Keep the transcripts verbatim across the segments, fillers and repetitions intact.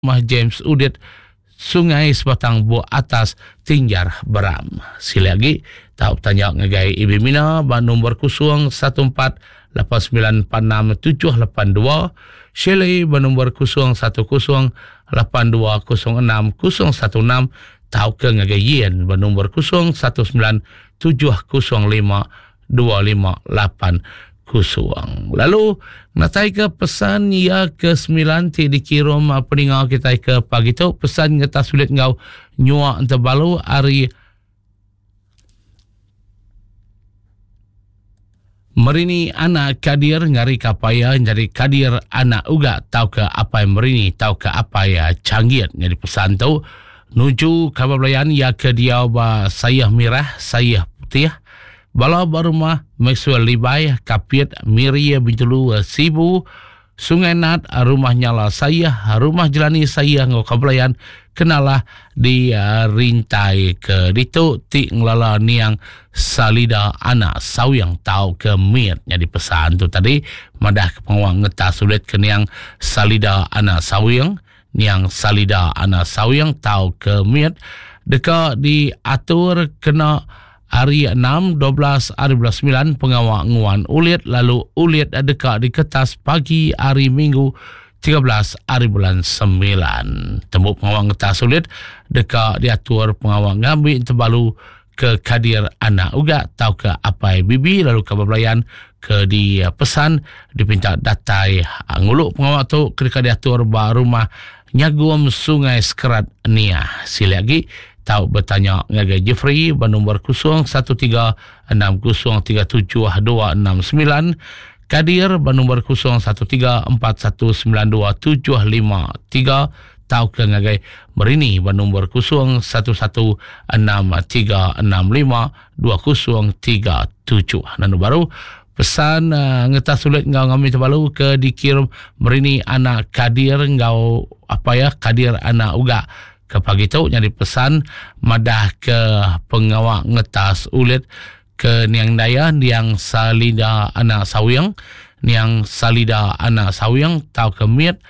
Mah James Udit Sungai Sebatang Buah Atas Tingjar Beram. Sila lagi tahu tanya ngagai Ibu Mina ba nombor kosong satu empat lapan sembilan empat enam tujuh lapan dua, Shelley ba nombor kosong satu kosong lapan dua kosong enam kosong satu enam, tahu ke ngagai Yen ba nombor kosong satu sembilan tujuh kosong lima dua lima lapan kosong. Lalu natai ke pesan ya ke sembilan ti dikirim peninggal kita ke pagi tu pesan ngata sulit ngau nyua terbalu hari merini anak kadir ngari kapaya jadi kadir anak uga tahu ke apa yang merini tahu ke apa ya canggih jadi pesan tu nuju kabablayan ya ke dia ba sayah merah sayah putih bala barumah Maxwell Libai Kapiat Miria Bintulu Sibu Sungai Nat rumah nyala saya rumah jelani saya ngau kablayan kenalah di uh, rintai ke ditu ti nglala niang salida anak sawyang tau ke mir jadi pesan tu tadi madah ke pengawang ngeta sulit ke niang salida anak sawyang niang salida anak sawyang tau ke mir deka diatur kena hari enam, dua belas, hari sembilan pengawal nguan ulit lalu ulit dekat di kertas pagi hari Minggu tiga belas hari bulan sembilan. Tembuk pengawal ngetas ulit dekat diatur pengawal ngambil terbalu ke kadir anak uga tahu ke apa bibi lalu ke belayan ke di pesan dipinta datai nguluk pengawal tu ke diatur ba rumah Nyagum Sungai Sekerat Nia. Sila lagi tahu bertanya ngagai Jeffrey bernombor kosong satu tiga enam kosong tiga tujuh dua enam sembilan, Kadir bernombor kosong satu tiga empat satu sembilan dua tujuh lima tiga, tahu ke ngagai Merini bernombor kosong satu satu enam tiga enam lima dua kosong tiga tujuh. Dan baru pesan uh, ngetas sulit ngau ngambil terbalu ke dikirim Merini anak Kadir ngau apa ya Kadir anak uga ke pagi tu jadi pesan madah ke pengawak ngetas ulit ke niang daya niang salida anak sawyang niang salida anak sawyang tahu ke miat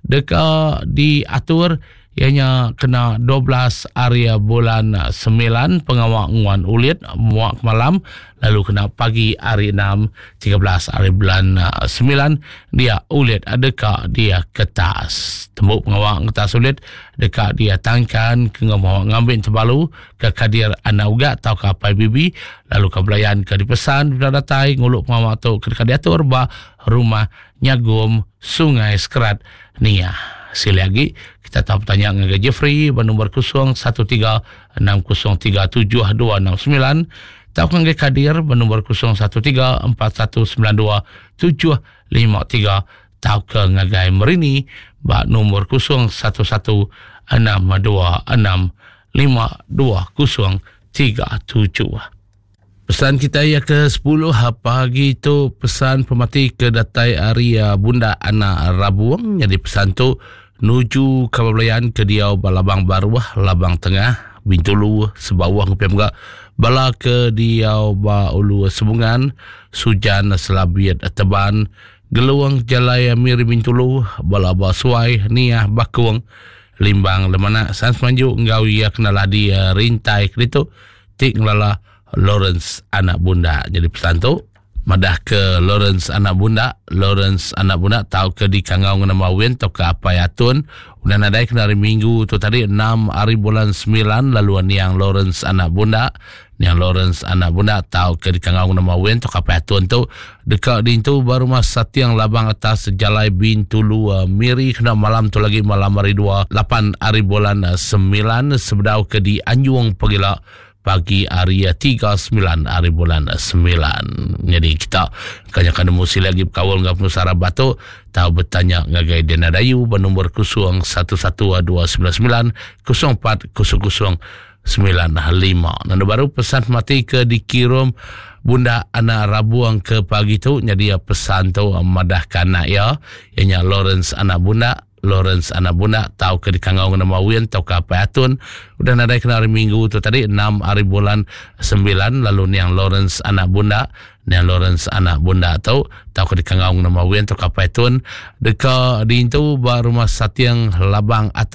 deka diatur ianya kena dua belas hari bulan sembilan pengawak nguan ulit muak malam lalu kena pagi hari enam tiga belas hari bulan sembilan dia ulit adakah dia ketas tembuk pengawak ketas ulit dekat dia tangkan ke ngambil terbalu ke kadir anak uga tau ke apa bibi lalu ke belayan ke dipesan bila datai nguluk pengawak tu ke diatur ba rumah Nyagum Sungai Sekerat Nia. Sila lagi kita tahu pertanyaan dengan Jeffrey bernombor kosong satu tiga enam kosong tiga tujuh dua enam sembilan, tahu dengan Kadir bernombor kosong satu tiga empat satu sembilan dua tujuh lima tiga, tahu dengan Merini bernombor kosong satu satu enam dua enam lima dua kosong tiga tujuh. Pesan kita ya ke sepuluh pagi tu pesan pemati ke datai area Bunda Anak Rabuang. Jadi pesan tu nuju kabablayan ke dia balabang baruah labang tengah Bintulu sebawah ngupiam ga bala ke dia ba ulu sebungan sujan selabiat teban geluang jalaya mir Bintulu bala ba suai niah bakuang limbang lemana sans manju ngau ya kenala dia rintai kritu tik nglala Lawrence Anak Bunda. Jadi pesan tu madah ke Lawrence Anak Bunda. Lawrence Anak Bunda tahu ke di kangau nama wen atau ke apa ya tun udah nadai kena hari Minggu tu tadi enam hari bulan sembilan laluan yang Lawrence Anak Bunda yang Lawrence Anak Bunda tahu ke di kangau nama wen atau ke apa ya tun tu dekat di tu baru masa tiang labang atas jalai Bintulu uh, Miri kena malam tu lagi malam hari dua lapan hari bulan uh, sembilan sebedau ke di Anjuang Pegila pagi hari tiga sembilan hari bulan sembilan. Jadi kita kanyakan emosi lagi kawal ngap nusara batu tahu bertanya ngagai Dena Dayu bernombor kosong satu satu dua sembilan sembilan kosong empat kosong kosong sembilan lima. Dan baru pesan mati ke dikirim Bunda Anak Rabuang ke pagi tu. Jadi ya pesan tu madah kanak ya ianya Lawrence Anak Bunda Lawrence anak bunda tau ke di Kangau nama Wien tau ke apa atun udah nadai kena hari Minggu tu tadi enam hari bulan sembilan lalu niang Lawrence anak bunda niang Lawrence anak bunda tau tau ke di Kangau nama Wien tau ke apa atun deka di itu ba rumah satiang labang atas